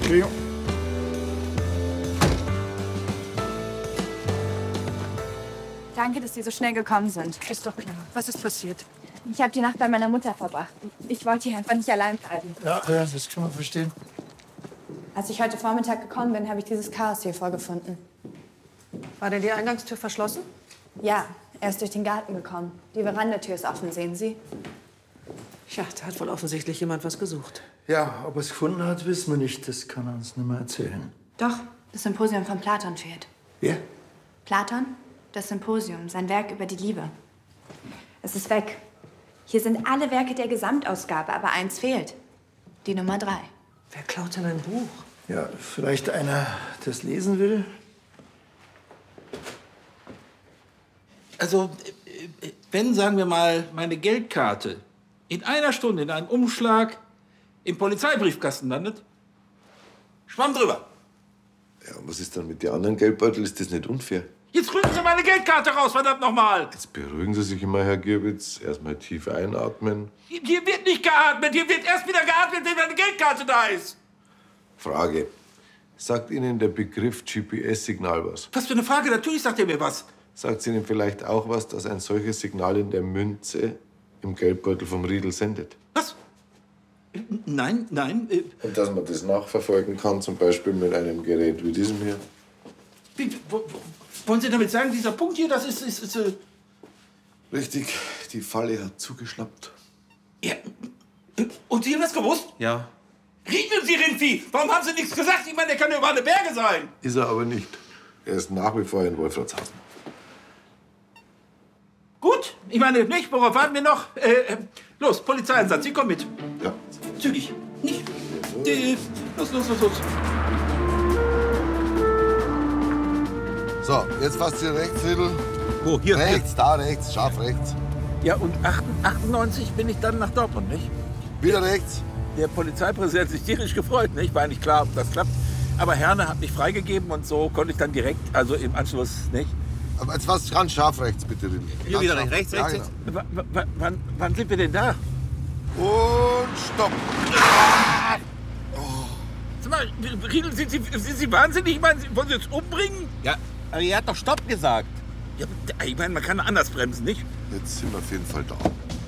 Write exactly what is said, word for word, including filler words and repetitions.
Entschuldigung. Danke, dass Sie so schnell gekommen sind. Ist doch klar. Was ist passiert? Ich habe die Nacht bei meiner Mutter verbracht. Ich wollte hier einfach nicht allein bleiben. Ja, ja, das kann man verstehen. Als ich heute Vormittag gekommen bin, habe ich dieses Chaos hier vorgefunden. War denn die Eingangstür verschlossen? Ja, er ist durch den Garten gekommen. Die Verandatür ist offen, sehen Sie? Ja, da hat wohl offensichtlich jemand was gesucht. Ja, ob er es gefunden hat, wissen wir nicht. Das kann er uns nicht mehr erzählen. Doch, das Symposium von Platon fehlt. Wer? Platon? Das Symposium, sein Werk über die Liebe. Es ist weg. Hier sind alle Werke der Gesamtausgabe, aber eins fehlt. Die Nummer drei. Wer klaut denn ein Buch? Ja, vielleicht einer, der es lesen will. Also, wenn, sagen wir mal, meine Geldkarte in einer Stunde in einem Umschlag im Polizeibriefkasten landet, schwamm drüber. Ja, und was ist dann mit den anderen Geldbeuteln? Ist das nicht unfair? Jetzt rücken Sie meine Geldkarte raus, verdammt nochmal! Jetzt beruhigen Sie sich immer, Herr Gierbitz. Erstmal tief einatmen. Hier, hier wird nicht geatmet, hier wird erst wieder geatmet, wenn meine Geldkarte da ist. Frage. Sagt Ihnen der Begriff G P S-Signal was? Was für eine Frage, natürlich sagt er mir was. Sagt es Ihnen vielleicht auch was, dass ein solches Signal in der Münze im Geldbeutel vom Riedel sendet? Was? Nein, nein. Äh, Und dass man das nachverfolgen kann, zum Beispiel mit einem Gerät wie diesem hier? wie, wo, wo, wollen Sie damit sagen, dieser Punkt hier, das ist... ist, ist äh Richtig, die Falle hat zugeschnappt. ja. Und Sie haben das gewusst? Ja. Riechen Sie, Rindvieh! Warum haben Sie nichts gesagt? Ich meine, der kann ja über alle Berge sein. Ist er aber nicht. Er ist nach wie vor in Wolfratshausen. Gut, ich meine, nicht, worauf warten wir noch? Äh, äh, los, Polizeieinsatz, Sie kommen mit. Ja. Zügig. Nicht? Äh, los, los, los, los. So, jetzt fast hier rechts, Riedel. Wo, hier? Rechts, da rechts, scharf rechts. Ja, und achtundneunzig bin ich dann nach Dortmund, nicht? Wieder rechts. Der Polizeipräsident hat sich tierisch gefreut, nicht? War nicht klar, ob das klappt. Aber Herne hat mich freigegeben und so konnte ich dann direkt, also im Anschluss, nicht? Aber jetzt fast ganz scharf rechts, bitte, Riedel. Hier Ganz wieder scharf. rechts, Ja, rechts, genau. rechts. W wann, wann sind wir denn da? Und stopp. Sag mal, Riedel, sind Sie, sind Sie wahnsinnig? Ich meine, Sie wollen Sie jetzt umbringen? Ja, aber er hat doch Stopp gesagt. Ja, ich meine, man kann anders bremsen, nicht? Jetzt sind wir auf jeden Fall da.